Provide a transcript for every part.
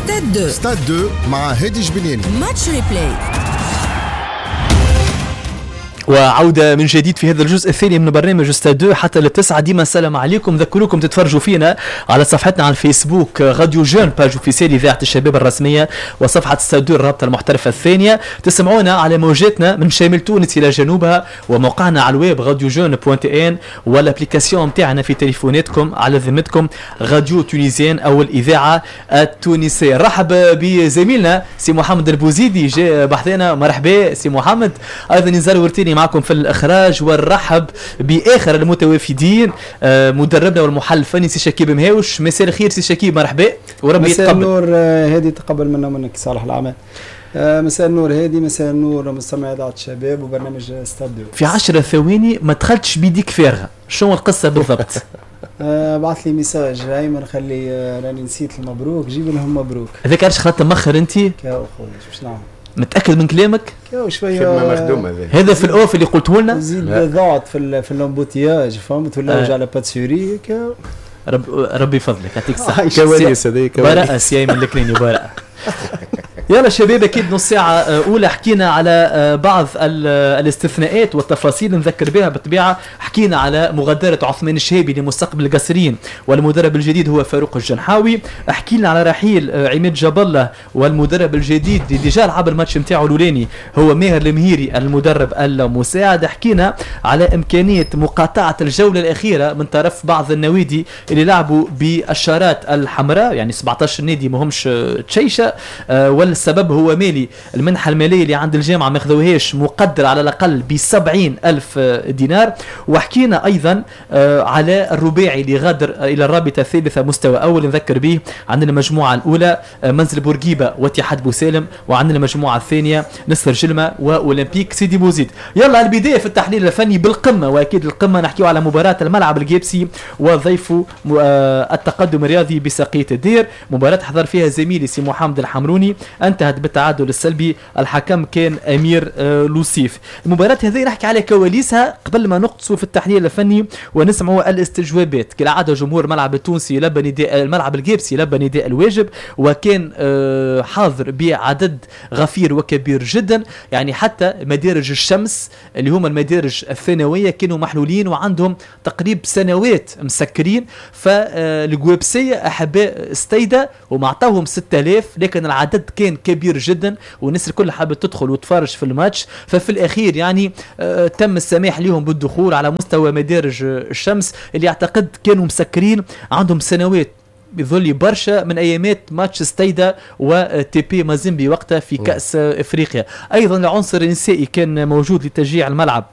ستاد 2 مع هادي جبليني. ماتش ريبلاي. وعودة من جديد في هذا الجزء الثاني من برنامج ستاد 2 حتى للتسعة. ديما السلام عليكم، ذكروكم تتفرجوا فينا على صفحتنا على الفيسبوك راديو جون باج اوفيسيال إذاعة الشباب الرسمية، وصفحة ستاد 2 الرابطة المحترفة الثانية. تسمعونا على موجاتنا من شمال تونس إلى جنوبها، وموقعنا على الويب راديو جون .ان، والابليكاسيون متاعنا في تليفوناتكم على ذمتكم راديو تونيزيان أو الإذاعة التونسية. رحب بزميلنا سي محمد البوزيدي جاء بحثنا. مرحبا سي محمد. أيضا نزار ورتيني معكم في الإخراج، ونرحب بآخر المتوافدين مدربنا والمحلل الفني سي شكيب مهاوش. مساء الخير سي شكيب، مرحبا وربي يتقبل. مساء النور هادي، تقبل منا ومنك صالح العمل. مساء النور هادي، مساء النور مستمعي إذاعة الشباب وبرنامج ستاد 2. في 10 ثواني ما دخلتش بيديك فارغة، شنو القصة بالضبط؟ بعث لي ميساج ايمن، خلي راني نسيت المبروك، جيب لهم مبروك. هذاك علاش خلطت مخر انت؟ كاو خويا باش نعمل؟ متأكد من كلامك؟ كاو شويه خدمه مخدومه هذا في الاوف اللي قلته لنا. زيد ضغط في اللومبوتياج، فهمت؟ ولا على باتسوري. كاو ربي يفضلك، يعطيك الصحة. كواليس هذيك براءة سي ايمن الكريني، براءة. يلا شباب، اكيد نص ساعه اولى حكينا على بعض الاستثناءات والتفاصيل نذكر بها بالطبيعه. حكينا على مغادره عثمان الشهيبي لمستقبل القصرين، والمدرب الجديد هو فاروق الجنحاوي. حكينا على رحيل عماد جاب الله، والمدرب الجديد اللي جا لعب الماتش نتاعو الاولاني هو ماهر المهيري المدرب المساعد. حكينا على امكانيه مقاطعه الجوله الاخيره من طرف بعض النوادي اللي لعبوا بالشارات الحمراء، يعني 17 نادي ما همش تشيشه، والسبب هو مالي. المنحة المالية اللي عند الجامعة ما خذوهاش مقدر على الأقل ب70,000 دينار. وحكينا أيضا على الرباعي اللي غادر إلى الرابطة الثالثة مستوى أول. نذكر به عندنا المجموعة الأولى منزل بورقيبة واتحاد بوسالم، وعندنا المجموعة الثانية نصر جلمة وأولمبيك سيدي بوزيد. يلا البداية في التحليل الفني بالقمة، وأكيد القمة نحكيو على مباراة الملعب الجيبسي وضيفه التقدم الرياضي بساقية الدير. مباراة حضر فيها زميلي سي محمد الحمروني، انتهت بالتعادل السلبي. الحكم كان امير لوسيف. المباراه هذه نحكي على كواليسها قبل ما نقصوا في التحليل الفني ونسمعوا الاستجوابات. كالعاده جمهور الملعب التونسي لبى نداء الملعب الجيبسي لبى نداء الواجب، وكان حاضر بعدد غفير وكبير جدا. يعني حتى مدارج الشمس اللي هم المدارج الثانويه كانوا محلولين وعندهم تقريب سنوات مسكرين. فالجويبسيه احباء استيدا ومعطاهم 6000، لكن العدد كان كبير جدا والناس الكل حابة تدخل وتفرج في الماتش. ففي الأخير يعني تم السماح لهم بالدخول على مستوى مدارج الشمس اللي اعتقد كانوا مسكرين عندهم سنوات بظل برشا من أيامات ماتش ستيدا وتي بي مازيمبي وقتها في كأس إفريقيا. أيضا العنصر النسائي كان موجود لتشجيع الملعب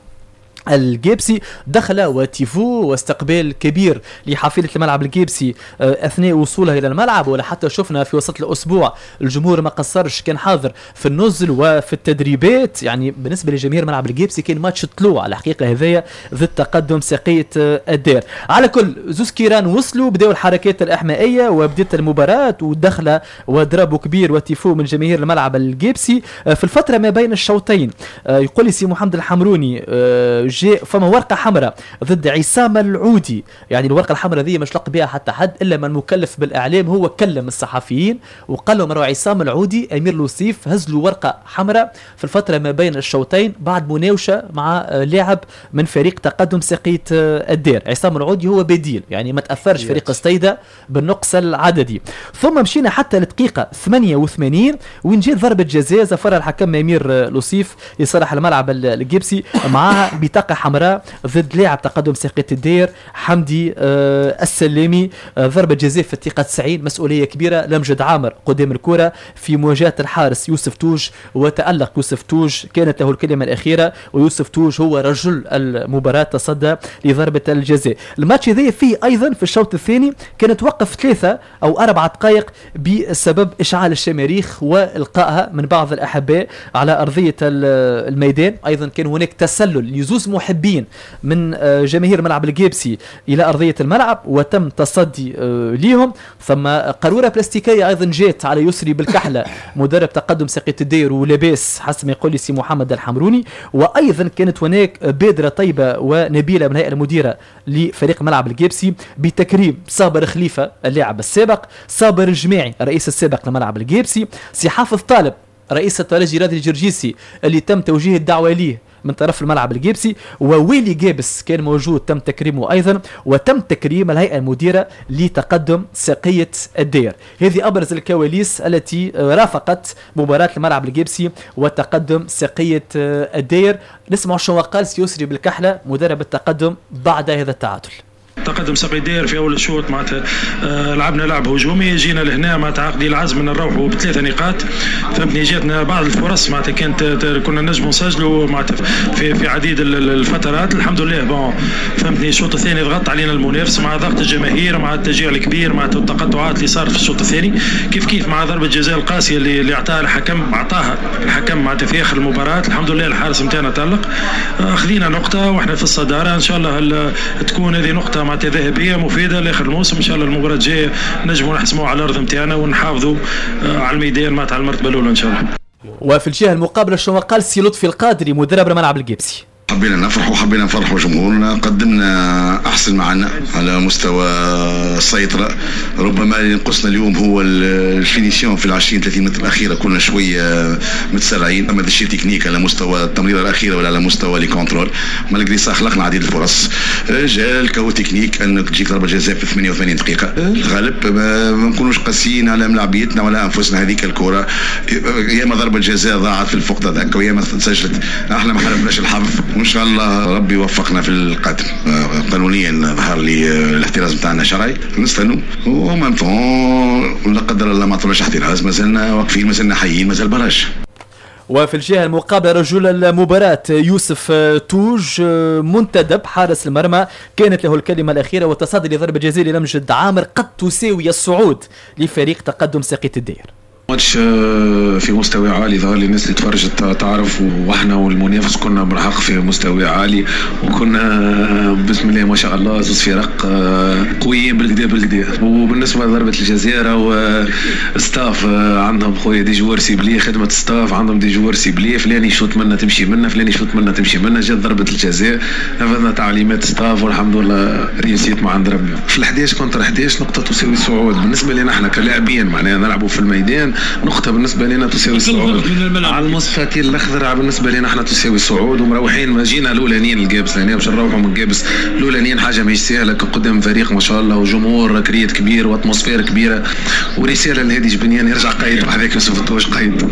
الجيبسي، دخل وتيفو واستقبال كبير لحافلة الملعب الجيبسي أثناء وصولها إلى الملعب. ولا حتى شفنا في وسط الأسبوع الجمهور ما قصرش، كان حاضر في النزل وفي التدريبات. يعني بالنسبة لجماهير ملعب الجيبسي كان ماتش طلوع على الحقيقة هذايا ضد تقدم ساقية الدير. على كل زوز كيران وصلوا، بدأوا الحركات الإحمائية وبدأت المباراة ودخل وضرب كبير وتيفو من جماهير الملعب الجيبسي. في الفترة ما بين الشوطين يقول لي سي محمد الحمروني جاء فما ورقة حمراء ضد عصام العودي. يعني الورقة الحمراء ذي مش لق بها حتى حد إلا من مكلف بالإعلام، هو كلم الصحفيين وقال لهم راه عصام العودي أمير لوسيف هز له ورقة حمراء في الفترة ما بين الشوطين بعد مناوشة مع لاعب من فريق تقدم ساقية الدير. عصام العودي هو بديل، يعني ما تأثرش فريق استيدا بالنقص العددي. ثم مشينا حتى لدقيقة 88 وين جاء ضربة جزاء زفرها الحكم أمير لوسيف لصالح الملعب الجيبسي معها بطاقة حمراء ضد لاعب تقدم ساقية الدير حمدي السلامي. ضربة جزاء في الدقيقة 90، مسؤولية كبيرة لمجد عامر قدام الكرة في مواجهة الحارس يوسف توج، وتألق يوسف توج، كانت له الكلمة الأخيرة، ويوسف توج هو رجل المباراة تصدى لضربة الجزاء. الماتش ذي فيه أيضا في الشوط الثاني كانت وقف 3 أو 4 دقائق بسبب إشعال الشماريخ وإلقائها من بعض الأحباء على أرضية الميدان. أيضا كان هناك تسلل لزوز محبين من جماهير ملعب الجيبسي الى ارضيه الملعب وتم تصدي ليهم. ثم قاروره بلاستيكيه ايضا جات على يسري بالكحله مدرب تقدم ساقية الدير ولاباس حسب ما يقول لي سي محمد الحمروني. وايضا كانت هناك بادره طيبه ونبيله من الهيئه المديره لفريق ملعب الجيبسي بتكريم صابر خليفه اللاعب السابق، صابر الجماعي الرئيس السابق لملعب الجيبسي، سي حافظ طالب رئيس الترجي رادي الجرجيسي اللي تم توجيه الدعوه ليه من طرف الملعب الجيبسي، وويلي جيبس كان موجود تم تكريمه ايضا، وتم تكريم الهيئه المديره لتقدم ساقية الدير. هذه ابرز الكواليس التي رافقت مباراه الملعب الجيبسي وتقدم ساقية الدير. نسمع شو قال سيسري بالكحله مدرب التقدم بعد هذا التعادل. تقدم ساقية الدير في اول الشوط معناتها لعبنا لعب هجومي، جينا لهنا معناتها عقدي العزم ان نروحوا ب3 نقاط، فهمتني. جاتنا بعض الفرص معناتها كانت كنا نجموا نسجلوا معناتها في عديد الفترات. الحمد لله بون فهمتني الشوط الثاني ضغط علينا المنافس مع ضغط الجماهير مع التشجيع الكبير مع التقطعات اللي صارت في الشوط الثاني، كيف مع ضربه جزاء القاسيه اللي اعطاها الحكم معناتها في اخر المباراه. الحمد لله الحارس نتاعنا تألق، اخذنا نقطه واحنا في الصداره. ان شاء الله تكون هذه نقطه معناتها ذهبيه مفيده لاخر الموسم. ان شاء الله المباراه الجايه نجموا نحسموها على الارض نتاعنا ونحافظوا على الميدان معناتها على المرتبه الاولى ان شاء الله. وفي الجهه المقابله شنو قال سي لطفي القادري مدرب الملعب الجيبسي؟ حبينا نفرح وحبينا نفرحوا جمهورنا، قدمنا احسن معنا على مستوى السيطره. ربما اللي ينقصنا اليوم هو الفينيسيون في 20-30 متر الاخيره، كنا شويه متسرعين، اما الشيء تكنيك على مستوى التمريره الاخيره ولا على مستوى لي كونترول. مالغري صح خلقنا عديد الفرص، جا الكو تكنيك انك تجيك ضربه جزاء في 88 دقيقه. الغالب ما نكونوش قاسيين على ملاعبيتنا ولا انفسنا. هذيك الكره يا اما ضربه جزاء ضاعت في الفقد هذاك ويا ما سجلت. احنا ما حلفناش الحظ، وان شاء الله ربي يوفقنا في القادم. قانونيا ظهر لي الاحتراز نتاعنا شرعي، نستنوا ومام طون لا قدر الله ما طلعش احتراز، مازلنا واقفين، مازلنا حيين، مازال براج. وفي الجهة المقابلة رجل المباراة يوسف توج منتدب حارس المرمى كانت له الكلمة الأخيرة وتصدي لضربة جزاء لمجد عامر قد تساوي الصعود لفريق تقدم ساقية الدير. ماتش في مستوى عالي، ظهر لي الناس اللي تفرجت تعرف، واحنا والمنافس كنا بالحق في مستوى عالي، وكنا بسم الله ما شاء الله زوز فرق قويين بالكدا. وبالنسبه لضربه الجزاء ستاف عندهم خويا دي جوار سيبلي، خدمه ستاف عندهم دي جوار سيبلي، فلان يشوط منا تمشي منا، فلان يشوط منا تمشي منا. جات ضربه الجزاء نفذنا تعليمات ستاف والحمد لله ريسيت مع عند ربي. في ال11 كونتر 11 نقطه تساوي الصعود بالنسبه لنا احنا كلاعبين، معناها نلعبوا في الميدان نقطة بالنسبة لنا تساوي الصعود على المستطيل الأخضر. بالنسبة لنا احنا تساوي الصعود، ومروحين ما جينا الأولانيين الجابس لهنا باش نروحوا من الجابس الأولانيين، حاجة مش سهلة قدام فريق ما شاء الله وجمهور كريت كبير واتموسفير كبيرة. ورسالة لهادي جبنيان يرجع قايد وحذاك يوسف التوج قايد.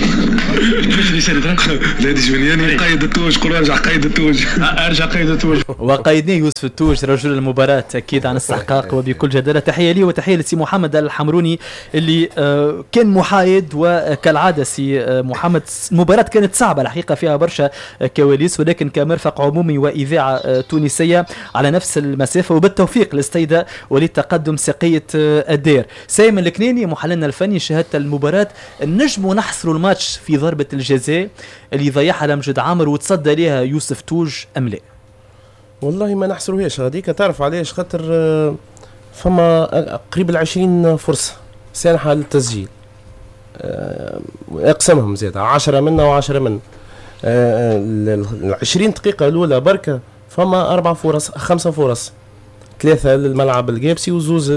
رسالة لهادي جبنيان يقيد التوج، قول ارجع قيد التوج. ارجع قيد التوج. وقيدناه يوسف التوج رجل المباراة أكيد عن استحقاق وبكل جدارة. تحية لي وتحية لسي محمد الحمروني اللي كان محايد، وكالعادة سي محمد المباراة كانت صعبة الحقيقة، فيها برشا كواليس، ولكن كمرفق عمومي وإذاعة تونسية على نفس المسافة، وبالتوفيق للسيدة وللتقدم ساقية الدير. سايمن الكنيني محللنا الفني شاهدت المباراة، نجموا نحصروا الماتش في ضربة الجزاء اللي ضيعها لمجد عامر وتصدى ليها يوسف توج أم لا؟ والله ما نحصروهاش هذيك، تعرف علاش؟ خاطر فما قريب 20 فرصة سانحة للتسجيل، اقسمهم زيادة 10 منا و10 منا. 20 دقيقة الأولى بركة فما 4 فرص 5 فرص، 3 للملعب الجابسي وزوز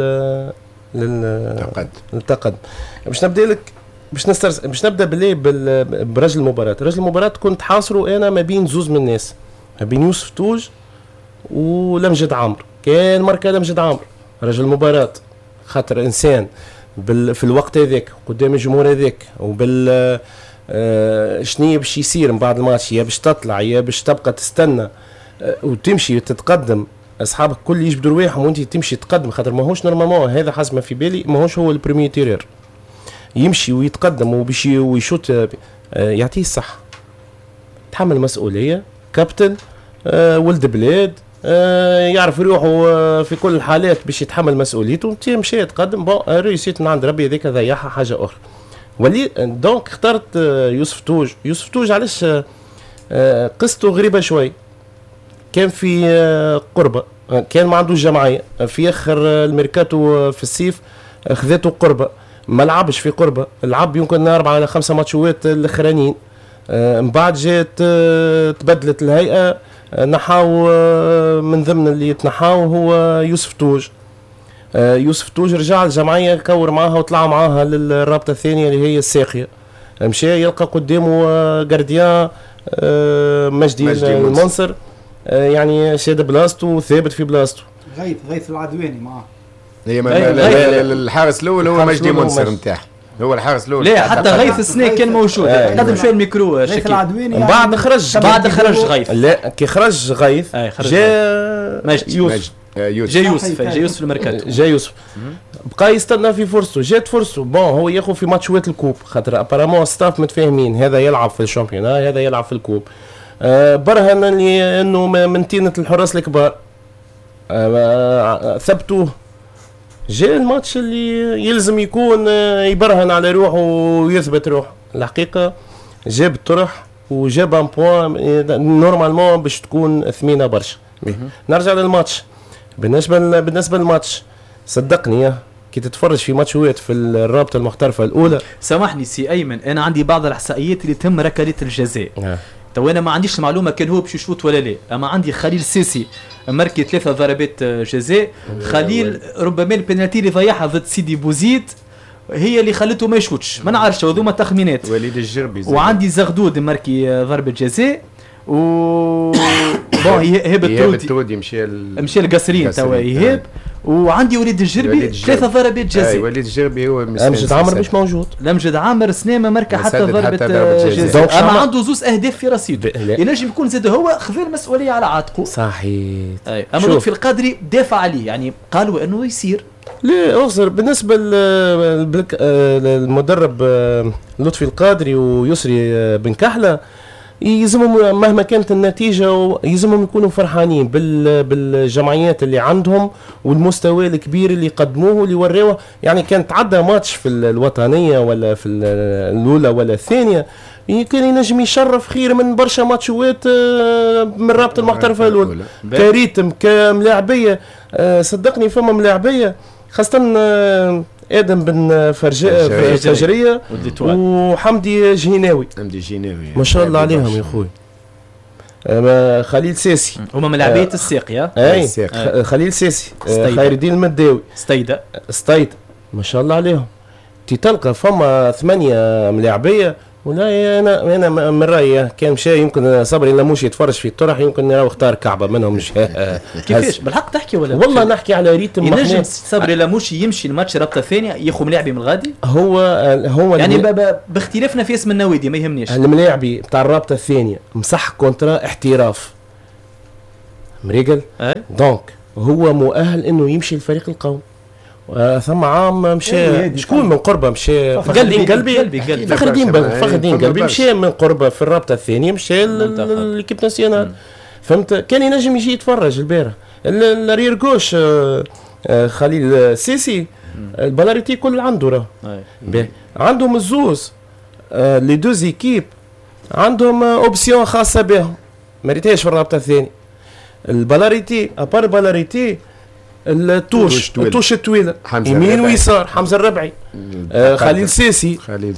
للتقدم. باش نبدا لك باش نبدا باللي برجل المباراة. رجل المباراة كنت حاصره أنا ما بين زوز من الناس، ما بين يوسف توج ولمجد عامر. كان ماركة لمجد عامر رجل المباراة، خاطر إنسان في الوقت هذاك قدام الجمهور هذاك، وبال شنية باش يصير من بعد الماتش، يا باش تطلع يا باش تبقى تستنى وتمشي وتتقدم، اصحابك كل يجبدوا رواحهم وانت تمشي تقدم، خاطر ماهوش نورمالمون هذا حسب ما في بالي ماهوش هو البريمير تيرير يمشي ويتقدم وباش ويشوت. يعطيه الصح، تحمل مسؤولية، كابتن ولد بلاد، يعرف روحه في كل الحالات باش يتحمل مسؤوليته. مشي يتقدم بون ريسيت من عند ربي، هذيك ضيعها حاجه اخرى. ولي دونك اخترت يوسف توج. يوسف توج علاش قصته غريبه شوي، كان في قربة، كان ما عندوش جمعية في اخر الميركاتو في الصيف، خذته قربة ما لعبش في قربة، لعب يمكن 4 إلى 5 ماتشات الاخرانيين. من بعد جات تبدلت الهيئة، نحاو من ضمن اللي يتنحاو هو يوسف توج. يوسف توج رجع الجمعية كور معاها وطلع معاها للرابطة الثانية اللي هي الساقية، مشى يلقى قدامه جارديان مجدي المنصر، يعني شاد بلاصته وثابت في بلاصته. غيث العدواني معاه، هي الحارس الاول هو مجدي منصر نتاعه، هو الحارس الاول. لا حتى غيث السنة كان موجود، قدم شويه الميكرو غيث العدواني من بعد خرج غيث. لا كي خرج غيث جاء مجدي يوسف جاي يوسف الميركاتو، جاي يوسف بقى يستنى في فرصته، جات فرصته بون هو ياخذ في ماتشات الكوب، خاطر ابارامون ستاف متفاهمين هذا يلعب في الشامبيون هذا يلعب في الكوب. برهن اللي انه من تينة الحراس الكبار ثبتوه. جاء الماتش اللي يلزم يكون يبرهن على روحه ويثبت روحه، الحقيقة جاب الطرح وجاب ان بوان نورمالمون باش تكون ثمينة برشا. نرجع للماتش. بالنسبة للماتش صدقني كي تتفرج في ماتشات في الرابطة المحترفة الأولى. سامحني سي أيمن، أنا عندي بعض الإحصائيات اللي تم ركلات الجزاء. تو أنا ما عنديش المعلومة كان هو باش يشوط ولا لا، أما عندي خليل سيسي مركي 3 ضربات جزاء. خليل ربما البنالتي اللي ضيعها ضد سيدي بوزيد هي اللي خلته ما يشوتش، ما نعرفش هذوما تخمينات. وليد الجربي وعندي زغدود مركي ضربة جزاء و بون هبط تودي مشى القصرين توا يهاب. وعندي وليد الجربي 3 ضربات جزاء. وليد الجربي هو امجد عامر مش موجود، امجد عامر سنامه مركه حتى ضربه جزاء، اما عنده 2 أهداف في رصيده. ينجم يكون زاد هو خذ المسؤوليه على عاتقه. صحيح. اما لطفي القادري دافع عليه، يعني قالوا انه يصير. لا اغزر بالنسبه للمدرب لطفي القادري ويسري بن كحله، يلزمهم مهما كانت النتيجة يلزمهم يكونوا فرحانين بالجمعيات اللي عندهم والمستوى الكبير اللي قدموه واللي وروه. يعني كان تعدى ماتش في الوطنية ولا في الأولى ولا الثانية كان ينجم يشرف خير من برشا ماتشوات من رابطة المحترفة الأولى كريتم كملاعبية. صدقني فما ملاعبية خاصة آدم بن فجرية وحمدي جهيناوي ما شاء الله عليهم يا خوي. خليل ساسي هما ملاعبية الساقية. خليل ساسي، خير الدين المداوي، ستيدا ما شاء الله عليهم. تلقى فما 8 ملاعبية. ولا انا من رايي كان مشى يمكن صبري لموش يتفرج في الطرح يمكن يراو اختار كعبه منهم. مش كيفاش بالحق تحكي ولا والله نحكي على ريتم ينجم صبري لموش يمشي الماتش رابطه ثانيه ياخذ ملاعبي من الغادي. هو يعني باختلافنا في اسم النوادي ما يهمنيش. الملاعبي بتاع الرابطه الثانيه مصح كونترا احتراف مريقل دونك هو مؤهل انه يمشي الفريق القومي. ثم عام مشى شكون من قربه مشى قلبي فخر الدين قلبي مشى من قربه في الرابطه الثانيه مشى للكيب ناسيونال. فهمت كان ينجم يجي يتفرج البارح. الرير جوش خليل سيسي البلاريتي كل عنده راه عندهم الزوز لي دوز ايكيب عندهم اوبسيون خاصه بهم ما ريتهاش في الرابطه الثانيه. البلاريتي ابار البلاريتي التوش الطويله يمين ويسار حمزه الربعي خليل ساسي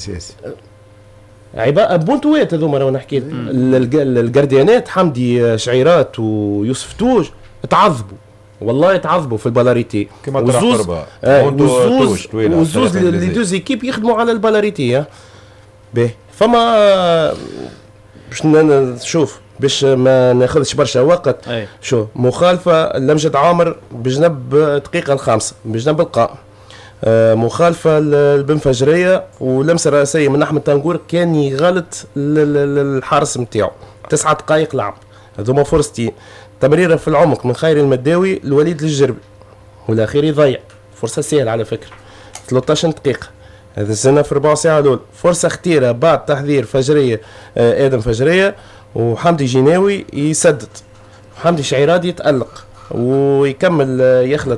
عباء بونتوات هذوما راهو نحكي الجارديانات حمدي شعيرات ويوسف توج تعذبوا والله تعذبوا في البلاريتي وزوز اللي دوز ايكيب يخدموا على البلاريتي. باهي فما باش نشوف باش ما ناخذش برشا وقت. شو مخالفه لمجد عامر بجنب دقيقه الخامسه بجنب القائم، مخالفه البنفجريه ولمسه راسيه من احمد تنقور كان يغلط الحارس نتاعو 9 دقائق لعب. هذوما فرصتين تمريره في العمق من خير المداوي لوليد الجربي والاخير يضيع فرصه سهله على فكره 13 دقيقه. هذا السنه في 4 ساعه الاولى فرصه اختيره بعد تحذير فجريه ادم فجريه وحمدي جيناوي يسدد. حمدي شعيرادي يتألق ويكمل يخلط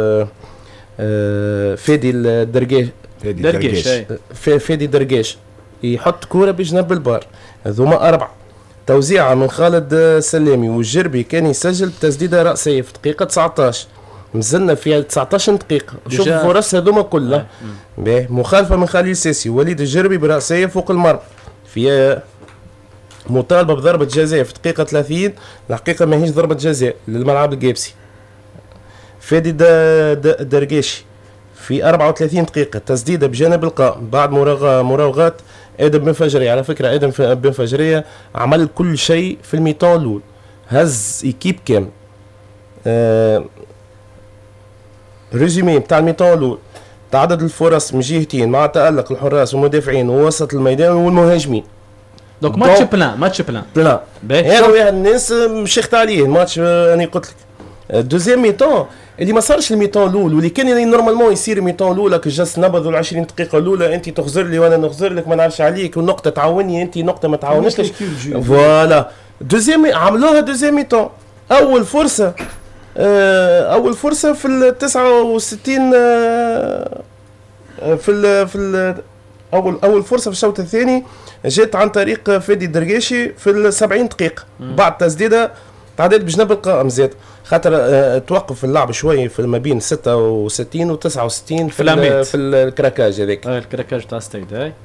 فادي الدرقاش فادي درقاش يحط كورة بجنب البار. هذوما 4 توزيعة من خالد سلامي والجربي كان يسجل بتسديدة رأسية في دقيقة 19 نزلنا فيها 19 دقيقة. شوف الفرص هذوما كلها مخالفة من خليل ساسي وليد الجربي برأسية فوق المرمى في مطالبة بضربة جزاء في دقيقة 30. الحقيقة ما هيش ضربة جزاء للملعب الجابسي. فادي درقاشي في 34 دقيقة تسديدة بجانب القائم بعد مراوغات آدم بن فجرية. على فكرة آدم بن فجرية عمل كل شيء في الميطان الأول، هز إيكيب كامل. ريزومي بتاع الميطان الأول: تعدد الفرص من جهتين مع تألق الحراس والمدافعين ووسط الميدان والمهاجمين. دونك ماتش بلان هذا واحد الناس مشيخت عليه الماتش. أنا قلت لك الدوزيام ميطان اللي ما صارش الميطان الاول واللي كان يعني نورمالمون يصير الميطان الاولى كجلس نبضوا ال 20 دقيقه الاولى انت تخزر لي وانا نخزر لك ما نعرفش عليك ونقطه تعاوني انت نقطه ما تعاونيش. فوالا دوزيام عملوها دوزيام ميطان. اول فرصه في ال 69 في اول فرصه في الشوط الثاني جات عن طريق فادي الدرقاشي في ال 70 دقيقه بعد تسديده تعديت بجنب القائم زاد خاطر توقف اللعب شوي في ما بين 66 و 69 في الكراكاج هذاك. الكراكاج تاع ستيد هاي.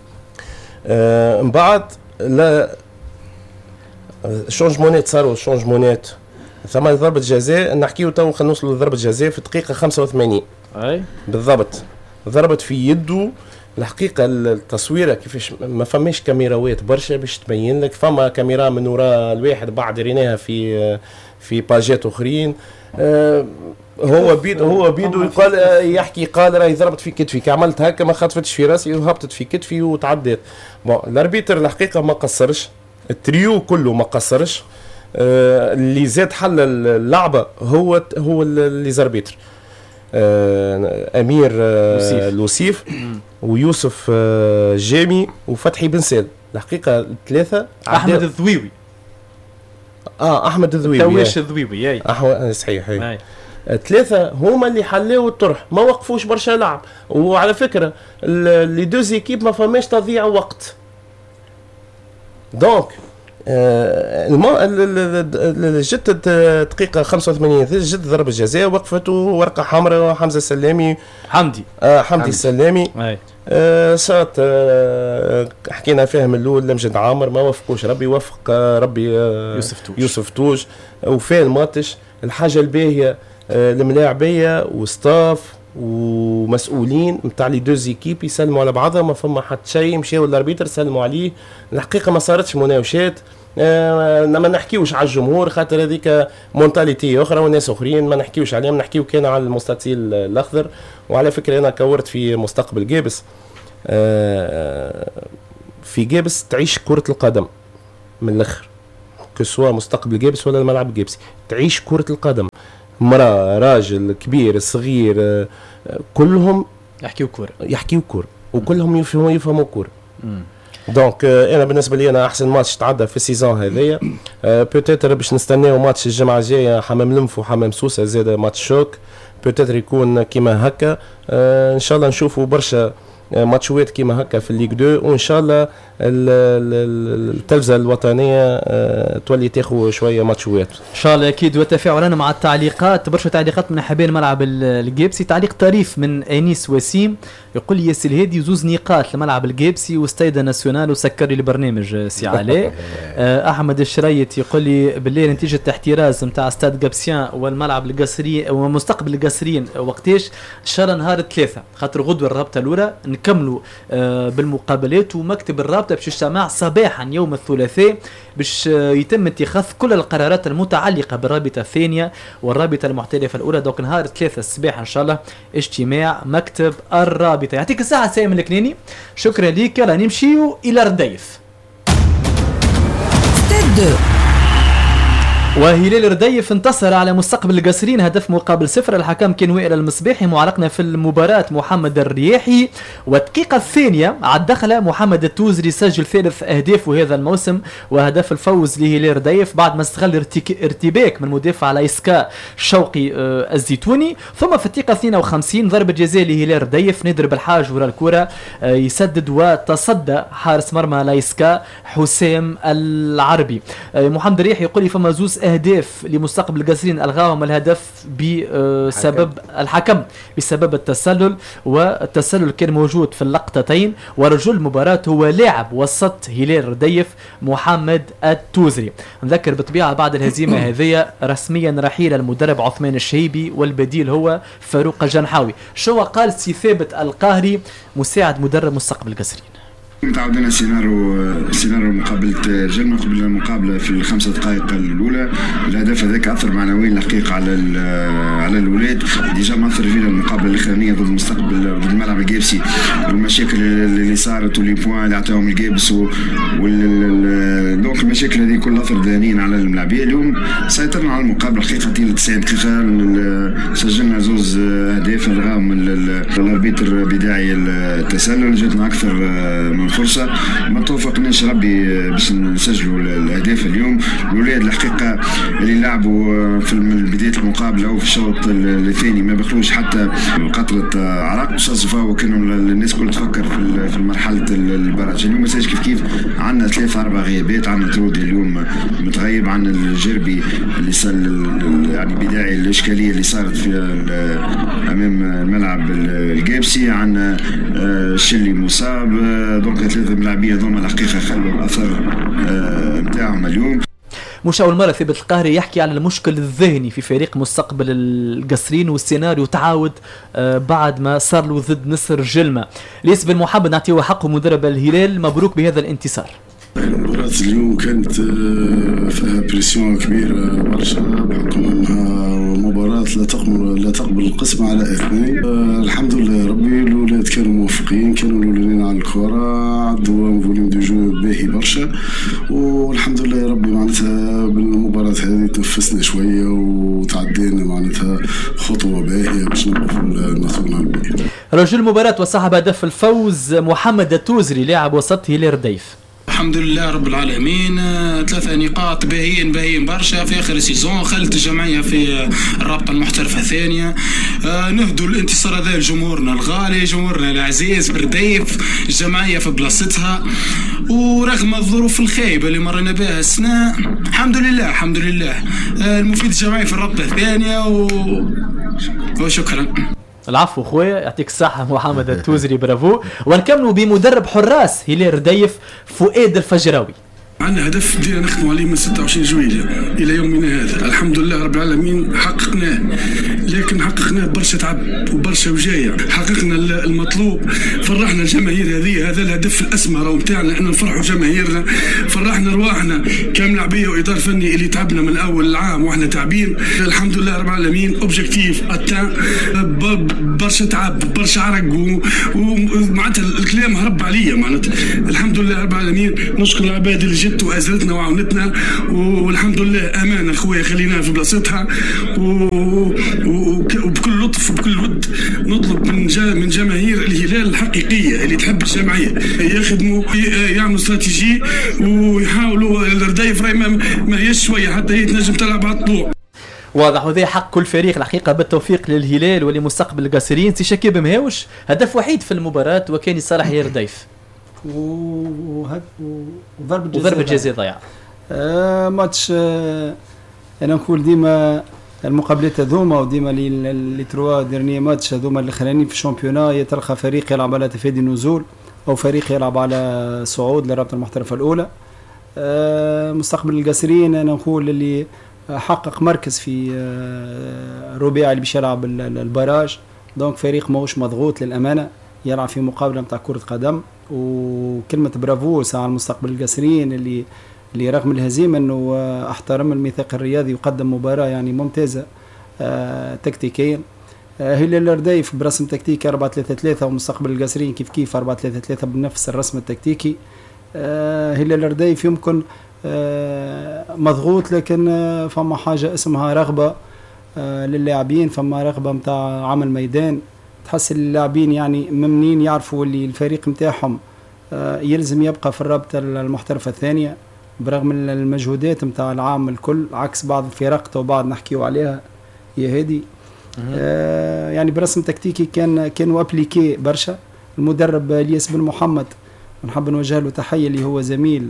من بعد لا شونجمونات صاروا شونجمونات ثم ضربة جزاء نحكيو تو خلينا نوصلوا لضربة جزاء في دقيقة 85 اي بالضبط. ضربت في يده. الحقيقة التصويرة كيفاش ما فماش كاميراوات برشا باش تبين لك، فما كاميرا من وراء الواحد بعد ريناها في باجات اخرين. هو بيدو يقال يحكي قال راهي ضربت في كتفي كي عملت هكا ما خطفتش في راسي وهبطت في كتفي وتعديت. الاربيتر الحقيقة ما قصرش، التريو كله ما قصرش. اللي زاد حل اللعبة هو اللي زربيتر امير لوسيف ويوسف جامي وفتحي بن سال. الحقيقه الثلاثه احمد الذويوي احمد الذويوي تويش الذويوي صحيح الثلاثه هما اللي حلاو الطرح ما وقفوش برشا لعب. وعلى فكره لي دوز ايكيب ما فماش تضييع وقت. دونك جت دقيقة 85 جت ضربة جزاء وقفت ورقة حمراء حمزة سلامي حمدي السلامي شاط. حكينا فيه من الأول لمجد عامر ما وفقوش ربي وفق ربي يوسف توج وفيه الماتش. الحاجة الباهية الملاعبية وستاف ومسؤولين نتاع لي دوز ايكيب يسلموا على بعضهم ما فما حتى شيء مشاو الاربيتر سلموا عليه. الحقيقه ما صارتش مناوشات. ما نحكيوش على الجمهور خاطر هذيك مونتاليتي اخرى وناس اخرين ما نحكيوش عليهم. نحكيو كان على المستطيل الاخضر. وعلى فكره انا كورت في مستقبل جابس. في جابس تعيش كره القدم من الاخر كسوا مستقبل جابس ولا الملعب الجابسي تعيش كره القدم. مرأة راجل كبير صغير كلهم يحكيو كورة وكلهم يفهموا كورة. دونك انا بالنسبه لي انا احسن ماتش تعدى في السيزون هذايا. بوتيتر باش نستناو ماتش الجمعه الجايه حمام لمف وحمام سوسه زاد ماتش شوك بوتيتر يكون كيما هكا. ان شاء الله نشوفوا برشا ماتشوات كيما هكا في الليغ 2 وان شاء الله التلفزه الوطنيه تولي تاخذ شويه ماتشوات ان شاء الله اكيد. وتفاعلنا مع التعليقات برشا تعليقات من حبايب الملعب الجيبسي. تعليق طريف من انيس وسيم يقول لي ياسر الهادي زوز نقاط لملعب الجيبسي واستيدا ناسيونال وسكر لي البرنامج سي علاء. احمد الشريط يقول لي بالليل نتيجه احتراز نتاع استاد جابسيان والملعب القصري ومستقبل القصريين وقتاش ان شاء الله نهار 3 خاطر غدوه الرابطه الاولى نكملوا بالمقابلات ومكتب الرابطه باش يجتمع صباحا يوم الثلاثاء باش يتم اتخاذ كل القرارات المتعلقه بالرابطه الثانيه والرابطه المحترفه الاولى. دوك نهار 3 الصباح ان شاء الله اجتماع مكتب الرابطه. يعطيك الساعه سامي الكنيني شكرا ليك. يلا نمشيو الى رديف. وهلال رديف انتصر على مستقبل القصرين هدف مقابل 0. الحكم كان وائل المصباحي. معلقنا في المباراة محمد الرياحي، والدقيقة الثانية على الدخلة محمد التوزري سجل 3 أهدافه هذا الموسم وهدف الفوز لهلال رديف بعد ما استغل ارتباك من مدافع لايسكا شوقي الزيتوني. ثم في الدقيقة 52 ضربة جزاء لهلال رديف، نادر بالحاج ورا الكرة يسدد وتصدى حارس مرمى لايسكا حسام العربي. محمد الرياحي يقول لي فما زوز أهداف لمستقبل القصرين ألغاهم الهدف بسبب الحكم بسبب التسلل، والتسلل كان موجود في اللقطتين. ورجل المباراة هو لاعب وسط هلال رديف محمد التوزري. نذكر بطبيعة بعد الهزيمة هذه رسميا رحيل المدرب عثمان الشهيبي والبديل هو فاروق الجنحاوي. شو قال سي ثابت القاهري مساعد مدرب مستقبل القصرين؟ تعودنا سيناريو مقابلة جلمة قبل المقابلة في ال5 دقائق الأولى. الهدف هذاك أثر معنويا الحقيقة على الولاد، ديجا ما أثر فينا المقابلة الأخرانية ضد المستقبل ضد الملعب الجابسي، والمشاكل اللي صارت واللي بوان اللي عطاهم الجابس دونك المشاكل هذه كلها أثر ذهنيا على الملاعبية. اليوم سيطرنا على المقابلة حقيقة 90 دقيقة، سجلنا زوز أهداف ألغاهم الأربيتر بداعي التسلل، جاتنا أكثر من فرصة ما توفقناش ربي باش نسجلوا الأهداف. اليوم الولاد الحقيقة اللي لعبوا في بداية المقابلة أو في الشوط الثاني ما بخلوش حتى قطرة عرق، صفوا كانوا الناس كل تفكر في مرحلة البراج. اليوم مساج كيف عندنا 3-4 غيابات، عندنا ترودي اليوم متغيب، عندنا الجربي اللي يعني بداعي الإشكالية اللي صارت في أمام الملعب الجابسي، عندنا الشلي مصاب، دونك 3 ملاعبين هذوما الحقيقة خلوا الأثر نتاعهم اليوم. مش أول مرة ثابت القاهري يحكي على المشكل الذهني في فريق مستقبل القصرين، والسيناريو تعاود بعد ما صار له ضد نصر جلمة. ليس بالمحب نعطيه حقه مدرب الهلال، مبروك بهذا الانتصار. المباراة اليوم كانت فيها بريسيون كبيرة برشا، بحكم انها مباراة لا تقبل القسم على 2. الحمد لله ربي الولاد كانوا موفقين، كانوا الاولين على الكرة، عندهم فوليوم دو جو باهي برشا، والحمد لله ربي معناتها بالمباراة هذه تنفسنا شوية وتعدينا معناتها خطوة باهية باش نوقف الناطورنا الباهية. رجل المباراة وصاحب هدف الفوز محمد التوزري لاعب وسط هلال رديف. الحمد لله رب العالمين، 3 نقاط باهيين برشا في اخر السيزون، خلت الجمعيه في الرابطه المحترفه الثانيه. نهدوا الانتصار هذا لجمهورنا الغالي، جمهورنا العزيز برديف، الجمعيه في بلاصتها، ورغم الظروف الخايبه اللي مرينا بها السنه الحمد لله المفيد الجمعيه في الرابطه الثانيه وشكرا. العفو خويا، يعطيك الصحة محمد التوزري، برافو. ونكملوا بمدرب حراس هلال رديف فؤاد الفجراوي. عندنا هدف بدينا نخدموا عليه من 26 جويلية إلى يومنا هذا، الحمد لله رب العالمين حققناه، لكن حققناه برشا تعب وبرشا وجاية، حققنا المطلوب، فرحنا الجماهير هذه، هذا الهدف الأسمى راهو نتاعنا، أن نفرحوا جماهيرنا، فرحنا رواحنا كملاعبية وإدارة فني اللي تعبنا من أول العام وإحنا تعبين، الحمد لله رب العالمين أوبجيكتيف أتان، برشا تعب برشا عرق ومعناتها الكلام هرب عليا معناتها، الحمد لله رب العالمين نشكر العباد اللي جت وازلتنا وعاونتنا، والحمد لله امانه خويا خليناها في بلاصتها، وبكل لطف وبكل ود نطلب من جماهير الهلال الحقيقيه اللي تحب الجمعيه يخدموا يعملوا استراتيجي ويحاولوا الرديف ما هيش شويه حتى هي تنجم تلعب على الطلوع. واضح، وذي حق كل فريق الحقيقة بالتوفيق للهلال ولمستقبل القاسرين. سي شكيب مهاوش هدف وحيد في المباراة وكان يصالح هلال رديف وضربة جزاء ضيع. ماتش انا نقول ديما المقابلات هذوما وديما لي 3 ديرني ماتش هذوما الاخرانيين في الشامبيونا يتلقى فريق يلعب على تفادي النزول او فريق يلعب على صعود للرابطة المحترفة الأولى. مستقبل القاسرين انا نقول اللي حقق مركز في ربيع اللي باش يلعب البراج، دونك فريق ماهوش مضغوط للأمانة، يلعب في مقابلة متاع كرة قدم. وكلمة برافو على المستقبل القاسرين اللي رغم الهزيمة انه احترم الميثاق الرياضي وقدم مباراة يعني ممتازة تكتيكيا. هلال الرديف برسم تكتيكي 4-3-3 ومستقبل القاسرين كيف 4-3-3 بنفس الرسم التكتيكي. هلال الرديف يمكن مضغوط، لكن فما حاجة اسمها رغبة للاعبين، فما رغبة متاع عمل ميدان. تحس اللاعبين يعني ممنين يعرفوا اللي الفريق متاعهم يلزم يبقى في الرابطة المحترفة الثانية برغم المجهودات متاع العام الكل، عكس بعض الفرق وبعض نحكيو عليها هي هذه. يعني برسم تكتيكي كانوا ابليكي برشا. المدرب الياس بن محمد ونحب نوجه له تحية، اللي هو زميل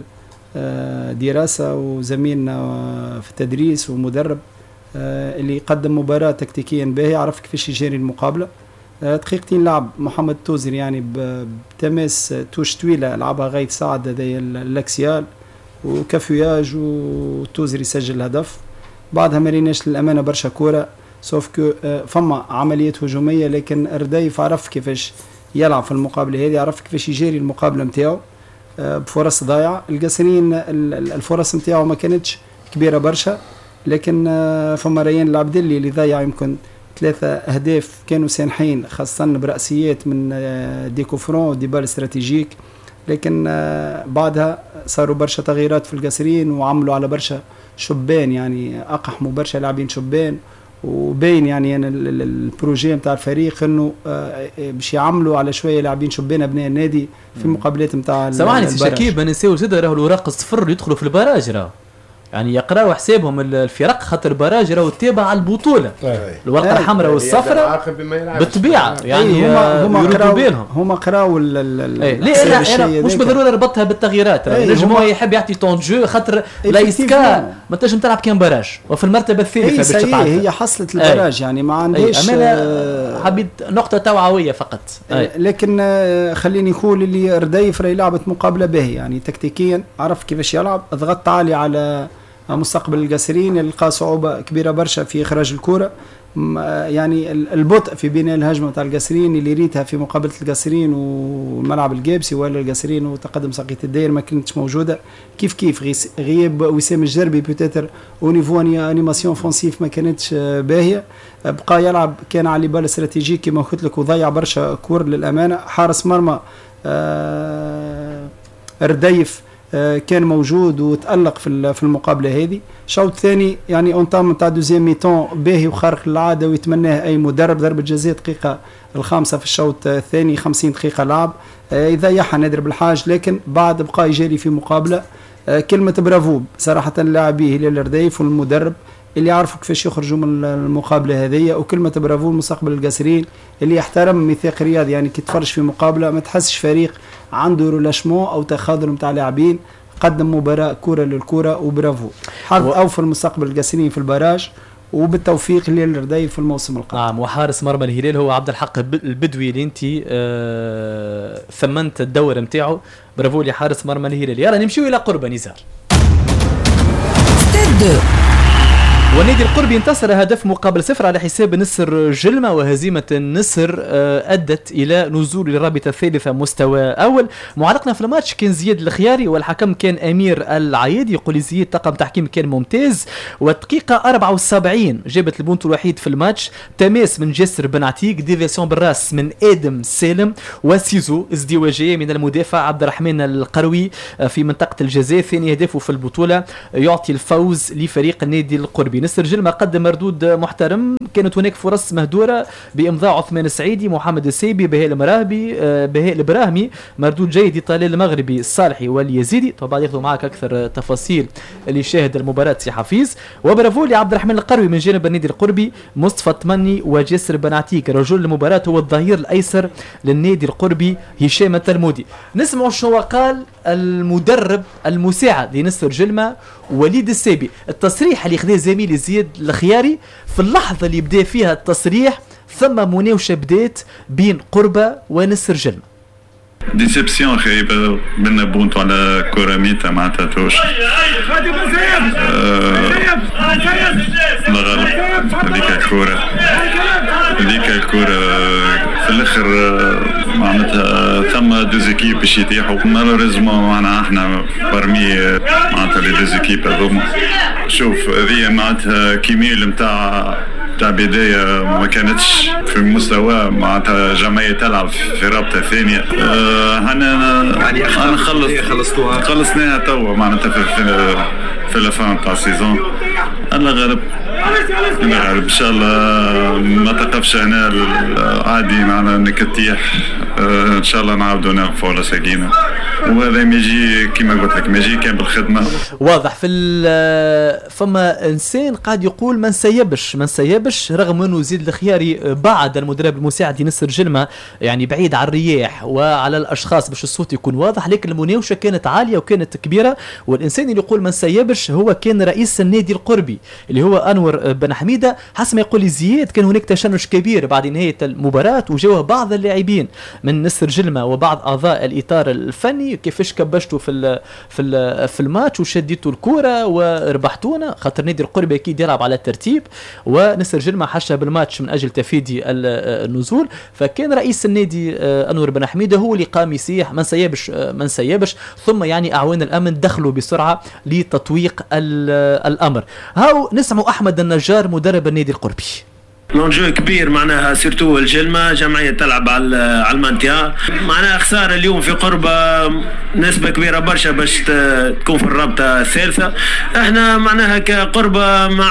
دراسة وزميلنا في التدريس ومدرب، اللي قدم مباراة تكتيكيا باهية، عرف كيفاش يجري المقابلة. دقيقتين لعب محمد توزر يعني بتماس توش طويلة لعبها غاية سعد هذايا الاكسيال وكافياج، وتوزر يسجل الهدف. بعدها ما ريناش للأمانة برشا كورة، سوف كو فما عمليات هجومية، لكن ردايف عرف كيفاش يلعب في المقابلة هذه، عرف كيفاش يجري المقابلة متاعو بفرص ضايعة. القاسرين الفرص متاعو ما كانتش كبيرة برشا، لكن فما ريان العبدلي اللي ضيع يمكن 3 أهداف كانوا سانحين، خاصة برأسيات من ديكوفرون وديبال استراتيجيك. لكن بعدها صاروا برشا تغييرات في القاسرين وعملوا على برشا شبان، يعني أقحموا برشا لاعبين شبان، وبين يعني أنا البروجي متاع الفريق انه باش يعملوا على شويه لاعبين شبان ابناء النادي في المقابلات متاع. سامحني سي شكيب، ما ننساو زاد راهو الوراق الصفر يدخلوا في البراج، راه يعني يقراوا حسابهم الفرق، خاطر البراج راهو تابع على البطوله. الورقه الحمراء والصفراء بالطبيعه يعني هما قراوا لا انا مش بالضروره ربطها بالتغييرات، نجموا يحب يعطي طون جو، خاطر لايسكا ما تنجم تلعب كان براج وفي المرتبه الثالثه باش تقعد. هي حصلت البراج يعني ما عندهاش. حبيت نقطه توعويه فقط. لكن خليني نقول اللي ردايف راهي لعبت مقابله باهيه، يعني تكتيكيا عرف كيفاش يلعب، ضغط عالي على مستقبل القاسرين، لقى صعوبة كبيرة برشا في إخراج الكرة. يعني البطء في بناء الهجمة تاع القاسرين اللي ريتها في مقابلة القاسرين والملعب الجابسي ولا القاسرين وتقدم ساقية الداير ما كانتش موجودة. كيف غياب وسام الجربي بوتيتر او نيفو انيماسيون فونسيف ما كانتش باهية، بقى يلعب كان على بال استراتيجيك كما قلت لك وضيع برشا كور للأمانة. حارس مرمى ردايف كان موجود وتألق في المقابلة هذه. الشوط الثاني يعني اونتام تاع دوزيام ميتون باهي وخارق العادة ويتمناه أي مدرب. ضربة جزاء دقيقة الخامسة في الشوط الثاني، 50 دقيقة لعب يضيعها نادر بالحاج، لكن بعد بقى يجري في مقابلة. كلمة برافو صراحة لاعبيه هلال الردايف والمدرب اللي يعرفوا كيفاش يخرجوا من المقابلة هذه، وكلمة برافو المستقبل القاسرين اللي يحترم ميثاق رياضي. يعني كي تفرج في مقابلة ما تحسش فريق عنده رولاشمون أو تخاذل متاع لاعبين، قدم مباراة كرة للكرة وبرافو. حظ أوفر المستقبل القاسرين في البراج، وبالتوفيق للردايف في الموسم القادم. نعم. وحارس مرمى الهلال هو عبد الحق البدوي اللي انت ثمنت الدور نتاعو، برافو لحارس مرمى الهلال. يلا نمشيو إلى قربة نزار. والنادي القربي انتصر هدف مقابل 0 على حساب نسر جلمة، وهزيمة النسر أدت إلى نزول الرابطة الثالثة مستوى أول. معلقنا في الماتش كان زياد الخياري، والحكم كان أمير العيادي. يقول زياد طاقم تحكيم كان ممتاز. والدقيقة 74 جابت البونت الوحيد في الماتش، تماس من جسر بن عتيق، ديفيسيون بالراس من آدم سالم، وسيزو ازدواجية من المدافع عبد الرحمن القروي في منطقة الجزاء. ثاني هدفه في البطولة يعطي الفوز لفريق النادي القربي. نسر جلمة قدم مردود محترم، كانت هناك فرص مهدورة بإمضاء عثمان السعيدي، محمد السيبي، بهاء البراهمي، مردود جيد طلال المغربي، الصالحي واليزيدي. طبعا ياخذوا معك أكثر تفاصيل اللي شاهد المباراة سي حفيظ. وبرافو لعبد الرحمن القروي من جانب النادي القربي، مصطفى التمني وجسر بن عتيق. رجل المباراة هو الظهير الأيسر للنادي القربي هشام التلمودي. نسمع شنو قال المدرب المساعد لنسر جلمة وليد السيبي. التصريح اللي خذاه زميلي زياد الخياري في اللحظة اللي بدأ فيها التصريح، ثم مناوشة بدات بين قربة ونسر جلمة. ديسيبسيون خايبة بنا بونتو على كورة ميتة مع تاتوش. لا غلط هذيك الكورة في الاخر معناتها ثم دوزيكيب باش يطيحوا. مالوريزمون معنا احنا برمي معناتها لي دوزيكيب هذوما. شوف هذه معناتها كيميل نتاع تاع بداية ما كانتش في مستوى معناتها جمعية تلعب في رابطة ثانية. أنا خلصناها توا معناتها في الفان تاع السيزون. الله غالب ان شاء الله ما تقفش هنا عادي معنا نكتيح. ان شاء الله نعاودوا نقفوا على ساقينا، وهذا ما يجي كما قلت لك ما يجي كان بالخدمه. واضح فما انسان قاعد يقول ما نسيبش رغم انه زيد الخياري بعد المدرب المساعد ينسر جلمه يعني بعيد على الرياح وعلى الاشخاص باش الصوت يكون واضح، لكن المناوشه كانت عاليه وكانت كبيره. والانسان اللي يقول ما نسيبش هو كان رئيس النادي القربي اللي هو انور بن حميده. حسب ما يقول لي زياد كان هناك تشنج كبير بعد نهايه المباراه، وجاوه بعض اللاعبين من نسر جلمه وبعض اعضاء الاطار الفني كيفاش كبشتوا في الماتش وشديتوا الكره وربحتونا، خاطر نادي القربي اكيد يلعب على الترتيب ونسر جلمه حاشا بالماتش من اجل تفادي النزول. فكان رئيس النادي انور بن حميده هو اللي قام يصيح ما نسيبش، ثم يعني اعوان الامن دخلوا بسرعه لتطويق الامر. هاو نسمعوا احمد النجار مدرب النادي القربي. لونجو كبير معناها سيرتو الجلمة جمعية تلعب على المانتيا، معناها خسارة اليوم في قربة نسبة كبيرة برشا باش تكون في الرابطة الثالثة. احنا معناها كقربة ما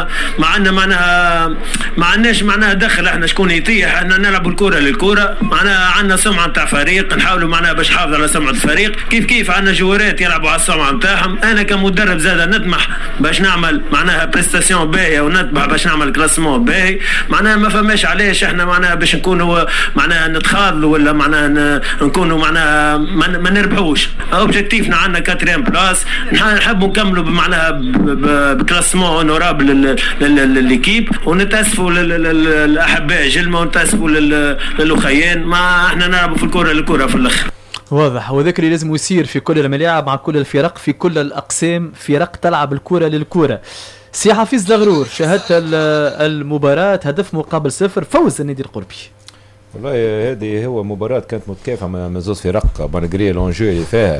عندناش معناها دخل احنا شكون يطيح، احنا نلعب الكرة للكرة، معناها عندنا سمعة تاع فريق نحاولوا معناها باش نحافظ على سمعة الفريق، كيف عندنا جوارات يلعبوا على السمعة نتاعهم. انا كمدرب زاد نطمح باش نعمل معناها بريستاسيون باهية ونطمح باش نعمل كلاسمون باهي، معناها ما فماش علاش احنا معناها باش نكونوا معناها نتخاذلوا ولا معناها نكونوا معناها ما نربحوش. اوبجيكتيفنا عندنا 4 بلاص، نحبوا نكملوا معناها بكلاسمون اونورابل لليكيب، ونتاسفوا للاحباء جلمه ونتاسفوا للخيان، ما احنا نلعبوا في الكره في الاخر. واضح، وذاك اللي لازم يصير في كل الملاعب مع كل الفرق في كل الاقسام، فرق تلعب الكره للكره. سي حفيظ الغرور، شاهدت المباراة هدف مقابل 0 فوز النادي القربي. والله هذه هو مباراة كانت متكافئة من زوج فرق بانغري لونجو اللي فيها.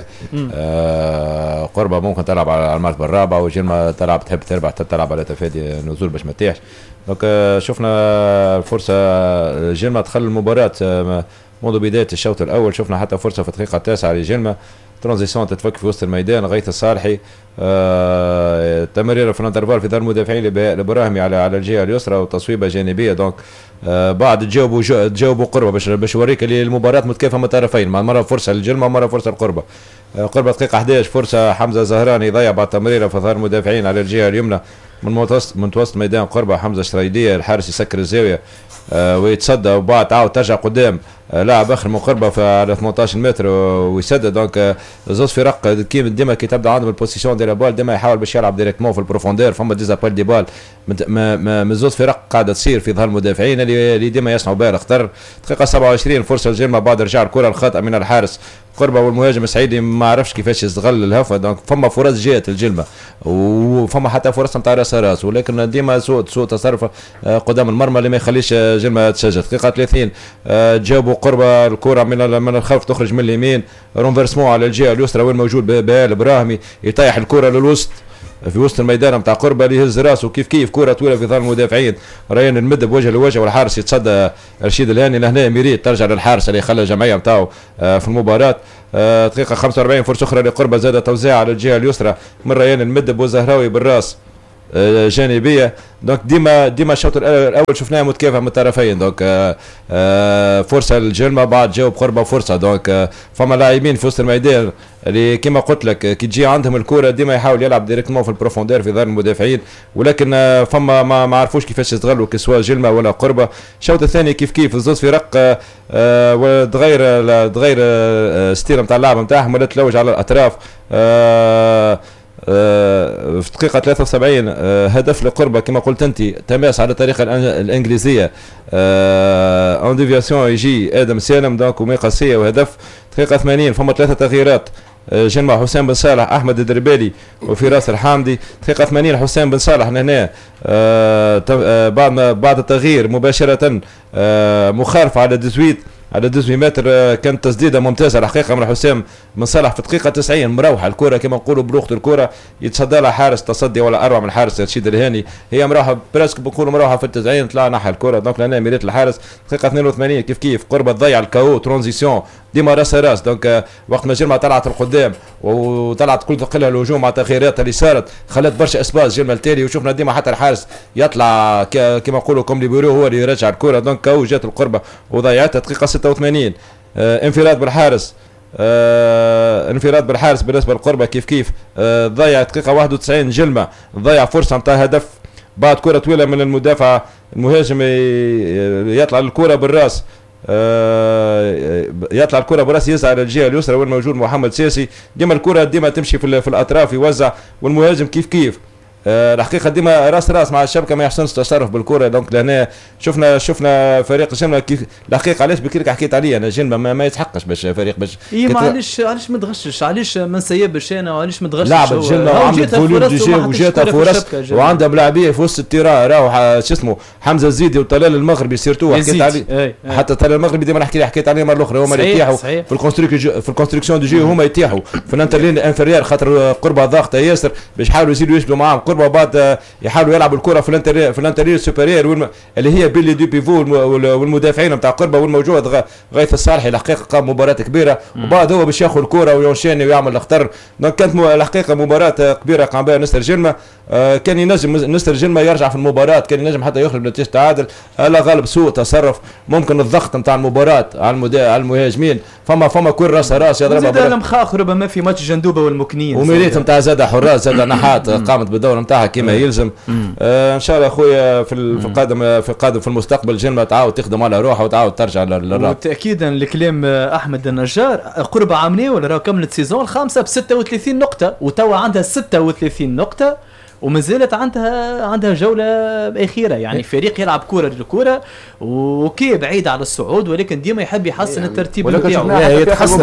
قربة ممكن تلعب على المرتبة الرابعة وجلمة تلعب تحب تربح تلعب على تفادي النزول باش ما تطيحش. دونك شفنا الفرصة جلمة دخل المباراة منذ بداية الشوط الأول، شفنا حتى فرصة في الدقيقة 9 لجلمة ترانزيسيون تتفك في وسط الميدان غيث الصالحي، تمريره في الانترفال في دار المدافعين لبراهمي على الجهه اليسرى وتصويبه جانبيه. دونك بعد تجاوبوا قربه باش يوريك اللي المباراه متكافئه من الطرفين، مره فرصه للجلمه مره فرصه لقربه. قربه دقيقه 11 فرصه حمزه زهراني يضيع بعد تمريره في دار المدافعين على الجهه اليمنى من متوسط ميدان قربه. حمزه شريديه الحارس يسكر الزاويه ويتصدى وبعد تعاود ترجع قدام لاعب اخر من قربه على 18 متر ويسدد. دونك زوج فرق ديما كي تبدا عندهم البوزيسيون ديال البال ديما يحاول باش يلعب ديريكتمون في البروفوندير، فما ديزابال دي بال من زوج فرق قاعده تصير في ظهر المدافعين اللي ديما يصنعوا بال اختر. دقيقه 27 فرصه الجلمه بعد رجع الكره الخطا من الحارس قربه والمهاجم السعيدي ما عرفش كيفاش يستغل الهفه. دونك فما فرص جات الجلمه وفما حتى فرص نتاع راس، ولكن ديما سوء تصرف قدام المرمى اللي ما يخليش جلمه تسجل. دقيقه 30 جابوا قربه الكره من الخلف تخرج من اليمين، رونفيرسمون على الجهه اليسرى وين موجود بال ابراهيمي يطيح الكره للوسط في وسط الميدان نتاع قربه اللي يهز راسه كيف كره طويله في ظهر المدافعين، ريان المد بوجه لوجه والحارس يتصدى رشيد الهاني. لهنا ميريت ترجع للحارس اللي خلى الجمعيه نتاعو في المباراه. دقيقه 45 فرصه اخرى لقربه زاد توزيع على الجهه اليسرى من ريان المد بوزهراوي بالراس جانبيه. دونك ديما الشوط الاول شفناه متكافئ من الطرفين. دونك فرصه للجلمه بعد جاوب قربه فرصه. دونك فما لاعبين في وسط الميدان اللي كما قلت لك كي تجي عندهم الكره ديما يحاول يلعب ديريكتمون في البروفوندير في ظهر المدافعين، ولكن فما ما عرفوش كيفاش يستغلوا كسوا جلمه ولا قربه. الشوط الثاني كيف الزوج فرق تغير ستيل نتاع اللعب نتاعهم ولا تلوج على الاطراف. في دقيقة 73 هدف لقربة كما قلت انت تماس على الطريقة الانجليزية اون ديفياسيون يجي ادم سالم دونك ومي قاسية وهدف. دقيقة 80 فما 3 تغييرات جنمع حسام بن صالح احمد الدربالي وفراس الحامدي. دقيقة 80 حسام بن صالح هنا بعد التغيير مباشرة مخالفة على 18 على 18 متر. كانت تسديده ممتازه الحقيقه من حسام من صالح في دقيقه 90 مروحه الكره كما نقولوا بلغه الكره، يتصدى لها حارس تصدي ولا اروع من الحارس رشيد الهاني، هي مروحه براسك بنقولوا مروحه في 90 طلع نحى الكره. دونك لهنا ميريت الحارس. دقيقه 82 كيف قربت تضيع الكاو ترانزيسيون ديما راس. دونك وقت ما جيرما طلعت القدام وطلعت كل ثقلها الهجوم مع تغييرات اللي صارت خلت برشا اسباس جيرما التالي، وشفنا ديما حتى الحارس يطلع كما نقولوا كوم لي بيرو هو اللي يرجع الكره. دونك كاو جات القربه وضيعتها. دقيقه 86 انفراد بالحارس. انفراد بالحارس بالنسبه للقربه كيف ضيع. دقيقه 91 جلمه ضيع فرصه نتاع هدف بعد كره طويله من المدافع المهاجم يطلع الكره بالراس، يطلع الكره براس يسعى على الجهه اليسرى وين موجود محمد ساسي. ديما الكره ديما تمشي في الاطراف يوزع، والمهاجم كيف الحقيقه ديما راس مع الشبكه ما يحسنش تصرف بالكره. دونك لهنا شفنا فريق جنبه كيف الحقيقه علاش بكريك حكيت عليه انا جنبه ما يسحقش باش فريق باش علاش ما تغشش، علاش ما نسيبش انا وعلاش ما تغشش. لعبت جنبه وعملت فوليوم دي جي وجاتها فرص وعندها ملاعبيه في وسط التيران راهو شو اسمه حمزه الزيدي وطلال المغربي سيرتو حكيت عليه. حتى طلال المغربي ديما حكيت عليه مره الاخرى هما اللي يتيحوا في الكونستركسيون دو جي هما يتيحوا في الانترلين انفيريير خاطر قربه ضاغطه ياسر باش يحاولوا يزيدوا يشبهوا معاهم قربه وبعد يحاولوا يلعبوا الكره في الانتريور سوبيريور اللي هي بين لي دو بيفو والمدافعين نتاع قربه والموجود غيث الصالحي. الحقيقه قام مباراه كبيره وبعد هو باش ياخذ الكره وينشاني ويعمل الاخطر. دونك كانت الحقيقه مباراه كبيره قام بها نستر جلمه. كان ينجم نستر جلمه يرجع في المباراه، كان ينجم حتى يخرج بنتيجه تعادل. لا غالب سوء تصرف، ممكن الضغط نتاع المباراه على المهاجمين. فما كل راس يضربها زاد المخاخ ربما في ماتش جندوبه والمكنين وميريت نتاع زاد حراس زاد نحات قامت بالدور نتاعها كما يلزم. ان شاء الله اخويا في القادم في المستقبل جنبه تعاود تخدم على روحها وتعاود ترجع للراب. وتاكيدا لكلام احمد النجار قرب عامين ولا راه كملت سيزون الخامسه ب 36 نقطه وتوا عندها 36 نقطه وما زالت عندها جوله اخيره. يعني فريق يلعب كره للكره وكي بعيد على الصعود ولكن ديما يحب يحسن الترتيب نتاعو. يتحسن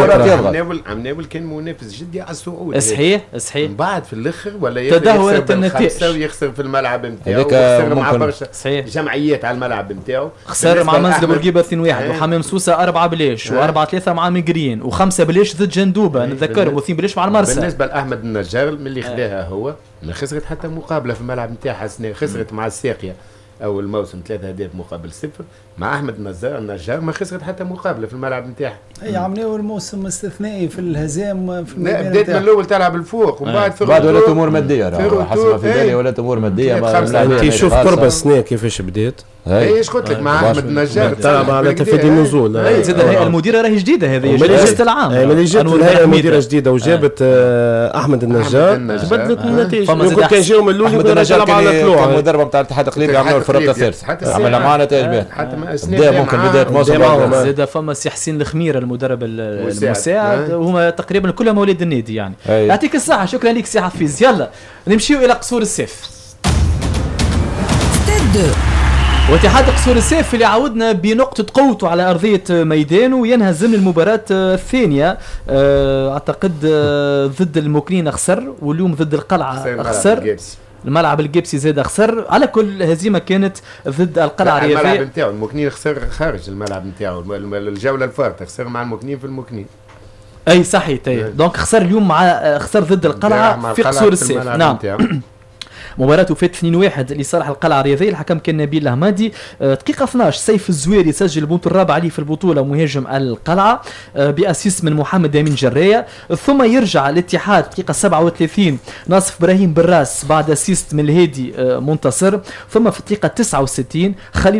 عمناول كان منافس جدي على الصعود. صحيح من بعد في الاخر ولا تدهورت النتائج ويخسر في الملعب نتاعو ويخسر مع برشا جمعيات على الملعب نتاعو. خسر مع منزل بورقيبه 2-1 وحمام سوسه 4 بلاش و4-3 مع ميغرين و5 بلاش ضد جندوبه نتذكر و2 بلاش مع المرسى. بالنسبه لاحمد النجار من اللي خداها هو ما خسرت حتى مقابله في الملعب نتاعها السنه، خسرت مع الساقيه اول موسم 3 أهداف مقابل 0. مع احمد النجار ما خسرت حتى مقابله في الملعب نتاعها. اي عملوا الموسم استثنائي في الهزام في بدات من الاول تلعب الفوق ومن بعد بعد ولات امور ماديه حسب في بالي ولات امور ماديه. انت شوف قربه السنه كيفاش بدات. ايش قلت لك مع احمد النجار تلعب على تفادي النزول. زاد الهيئه المديره راهي جديده هذه جلسه العام. ملي جات الهيئه المديره جديده وجابت احمد النجار تبدلت النتائج. يمكن كان جاهم الاول يقول تلعب على طلوع كان مدرب نتاع الاتحاد الاقليمي عملوا الفرقه الثالث عملها معنا تاجبات بدا ممكن بدايه موسم. زاد فما سي حسين الخميره المدرب المساعد وهما تقريبا كلها مولد النادي. يعني يعطيك الصحه. شكرا لك سي حفيظ. يلا نمشيو الى قصور السيف. واتحاد قصور السيف اللي عودنا بنقطة قوته على أرضية ميدانه وينهزم المباراة الثانية أعتقد ضد المكنين خسر واليوم ضد القلعة خسر. الملعب الجيبسي زاد خسر. على كل هزيمة كانت ضد القلعة الرياضية. الملعب نتاعو المكنين خسر خارج الملعب نتاعو الجولة الفارطة خسر مع المكنين في المكنين. أي صحيح. دونك خسر اليوم مع خسر ضد القلعة في قصور السيف. نعم. مباراته فات 2-1 لصالح القلعه الرياضيه. الحكم كان نبيل الهمادي. دقيقه 12 سيف الزويري سجل البونت الرابع عليه في البطوله مهاجم القلعه باسيس من محمد امين جريه. ثم يرجع الاتحاد دقيقه 37 ناصف ابراهيم بالراس بعد اسيست من الهادي منتصر. ثم في الدقيقه 69 خليل